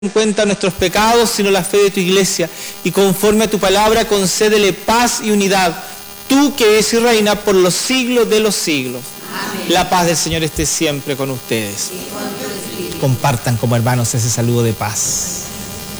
en cuenta nuestros pecados, sino la fe de tu iglesia, y conforme a tu palabra concédele paz y unidad, tú que eres y reina por los siglos de los siglos. Amén. La paz del Señor esté siempre con ustedes. Compartan como hermanos ese saludo de paz.